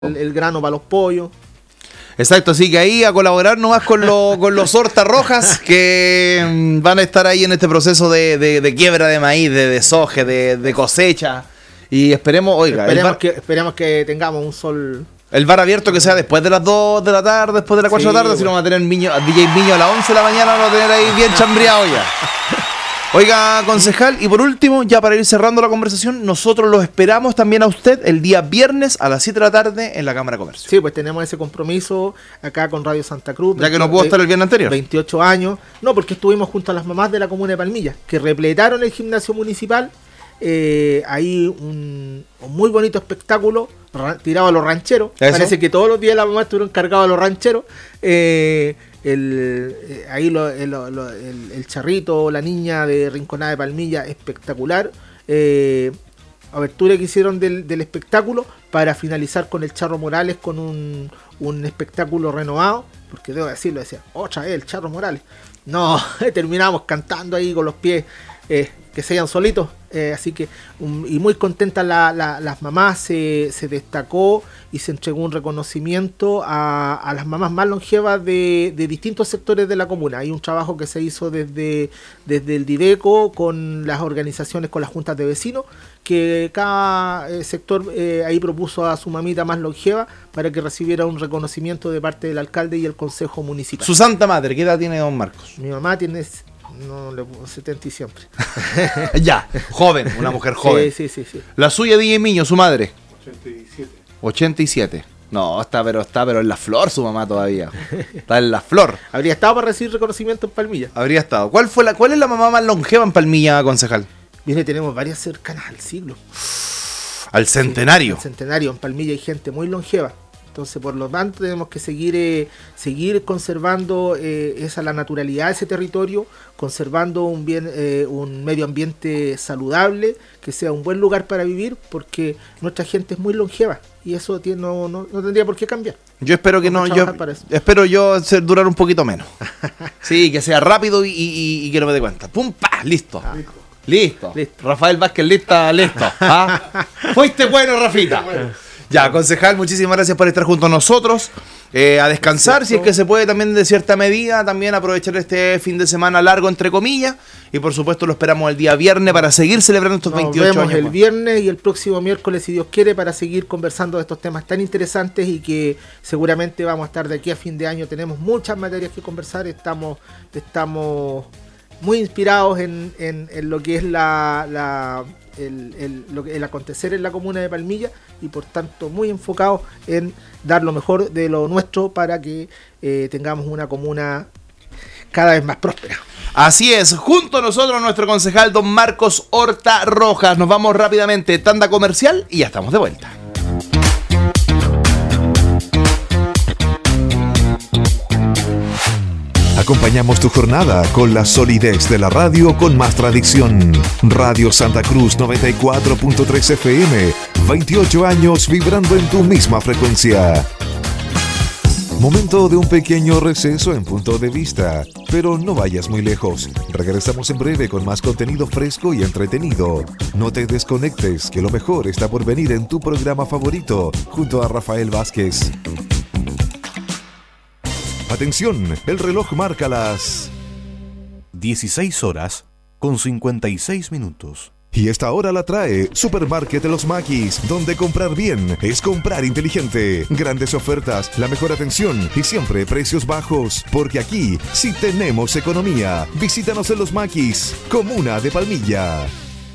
el grano para los pollos. Exacto, así que ahí a colaborar nomás con los Hortas Rojas que van a estar ahí en este proceso de quiebra de maíz, de desoje, de cosecha. Y esperemos que tengamos un sol. El bar abierto que sea después de las 2 de la tarde, después de las 4 de la tarde, si no vamos a tener DJ Miño a las 11 de la mañana, vamos a tener ahí bien chambreado ya. Oiga, concejal, y por último, ya para ir cerrando la conversación, nosotros los esperamos también a usted el día viernes a las 7 de la tarde en la Cámara de Comercio. Sí, pues tenemos ese compromiso acá con Radio Santa Cruz. Ya que no pudo estar el viernes anterior. 28 años. No, porque estuvimos junto a las mamás de la comuna de Palmilla, que repletaron el gimnasio municipal. Ahí un muy bonito espectáculo tirado a los rancheros. ¿Eso? Parece que todos los días las mamás estuvieron cargados a los rancheros. El charrito, la niña de Rinconada de Palmilla, espectacular. Abertura que hicieron del espectáculo para finalizar con el Charro Morales con un espectáculo renovado, porque debo decirlo, decía, otra vez el Charro Morales. No, terminamos cantando ahí con los pies que se hayan solitos. Así que y muy contentas las mamás. Se destacó y se entregó un reconocimiento a las mamás más longevas de distintos sectores de la comuna. Hay un trabajo que se hizo desde el Dideco con las organizaciones, con las juntas de vecinos, que cada sector ahí propuso a su mamita más longeva para que recibiera un reconocimiento de parte del alcalde y el consejo municipal. Su santa madre, ¿qué edad tiene don Marcos? Mi mamá tiene... No, le pongo 70 y siempre. Ya, joven, una mujer joven. Sí. La suya, DJ Miño, su madre. 87. 87. No, está pero en la flor su mamá todavía. Está en la flor. Habría estado para recibir reconocimiento en Palmilla. Habría estado. ¿Cuál es la mamá más longeva en Palmilla, concejal? Viene, tenemos varias cercanas al siglo. Al centenario. Sí, al centenario. En Palmilla hay gente muy longeva. Entonces, por lo tanto, tenemos que seguir conservando la naturalidad de ese territorio, conservando un medio ambiente saludable, que sea un buen lugar para vivir, porque nuestra gente es muy longeva y eso no tendría por qué cambiar. Yo espero que no, espero durar un poquito menos. Sí, que sea rápido y que no me dé cuenta. ¡Pum! ¡Pa! ¡Listo! Listo. Rafael Vázquez, listo. ¿Ah? Fuiste bueno, Rafita. Ya, concejal, muchísimas gracias por estar junto a nosotros. A descansar, si es que se puede también de cierta medida, también aprovechar este fin de semana largo, entre comillas. Y por supuesto lo esperamos el día viernes para seguir celebrando estos 28 años. Nos vemos el viernes y el próximo miércoles, si Dios quiere, para seguir conversando de estos temas tan interesantes y que seguramente vamos a estar de aquí a fin de año. Tenemos muchas materias que conversar, estamos muy inspirados en lo que es el acontecer en la comuna de Palmilla y por tanto muy enfocados en dar lo mejor de lo nuestro para que tengamos una comuna cada vez más próspera. Así es, junto a nosotros nuestro concejal don Marcos Horta Rojas. Nos vamos rápidamente, tanda comercial y ya estamos de vuelta. Acompañamos tu jornada con la solidez de la radio con más tradición. Radio Santa Cruz 94.3 FM, 28 años vibrando en tu misma frecuencia. Momento de un pequeño receso en Punto de Vista, pero no vayas muy lejos. Regresamos en breve con más contenido fresco y entretenido. No te desconectes, que lo mejor está por venir en tu programa favorito, junto a Rafael Vázquez. Atención, el reloj marca las 16 horas con 56 minutos. Y esta hora la trae Supermarket de los Maquis, donde comprar bien es comprar inteligente. Grandes ofertas, la mejor atención y siempre precios bajos, porque aquí sí tenemos economía. Visítanos en los Maquis, comuna de Palmilla.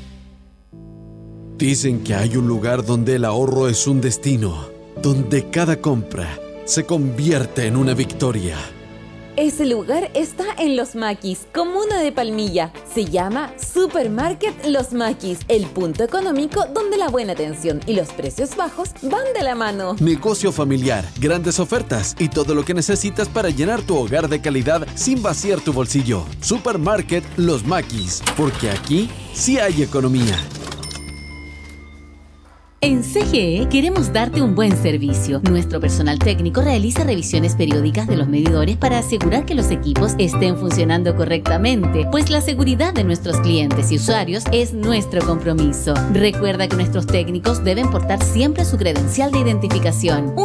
Dicen que hay un lugar donde el ahorro es un destino, donde cada compra se convierte en una victoria. Ese lugar está en Los Maquis, comuna de Palmilla. Se llama Supermarket Los Maquis, el punto económico donde la buena atención y los precios bajos van de la mano. Negocio familiar, grandes ofertas y todo lo que necesitas para llenar tu hogar de calidad sin vaciar tu bolsillo. Supermarket Los Maquis, porque aquí sí hay economía. En CGE queremos darte un buen servicio. Nuestro personal técnico realiza revisiones periódicas de los medidores para asegurar que los equipos estén funcionando correctamente, pues la seguridad de nuestros clientes y usuarios es nuestro compromiso. Recuerda que nuestros técnicos deben portar siempre su credencial de identificación.